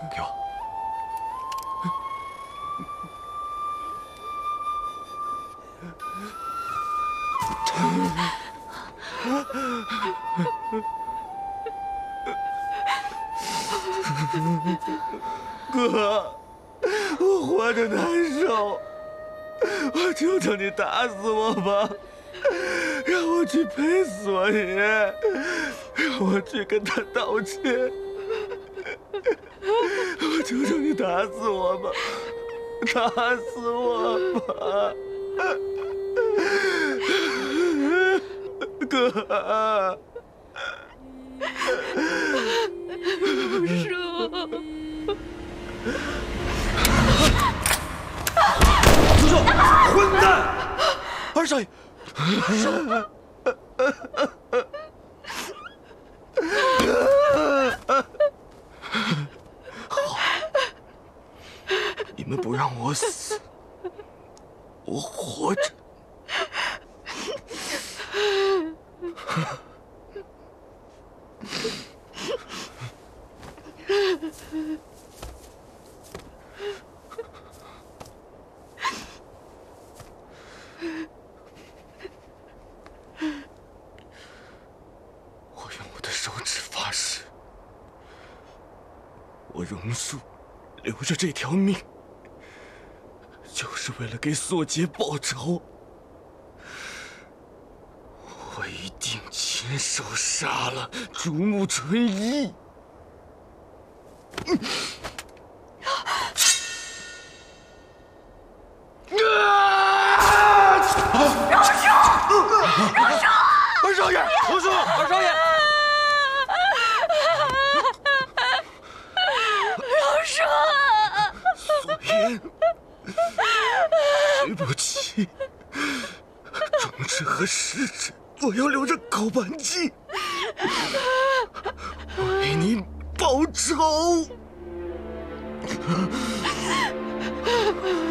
给我。 哥，我活着难受，我求求你打死我吧，让我去陪索爷，让我去跟他道歉。我求求你打死我吧，打死我吧，哥。 不是。 住手！混蛋！二少爷，好，你们不让我死，我活着。我用我的手指发誓，我榕树留着这条命，就是为了给索杰报仇。我一定亲手杀了竹木纯一。二少爷，胡说！二少爷， 饶恕我！ 索言，对不起，忠臣和时辰，我要留着口板记，为你报仇。